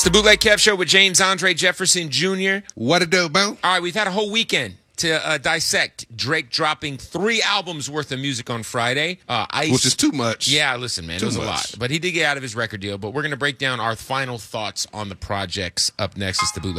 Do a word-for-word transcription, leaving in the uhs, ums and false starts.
the Bootleg Kev Show with James Andre Jefferson Junior What a do, Bo? All right, we've had a whole weekend to uh, dissect Drake dropping three albums worth of music on Friday. Uh, Ice, Which is too much. Yeah, listen, man, Too it was much. a lot. But he did get out of his record deal. But we're going to break down our final thoughts on the projects up next. It's the Bootleg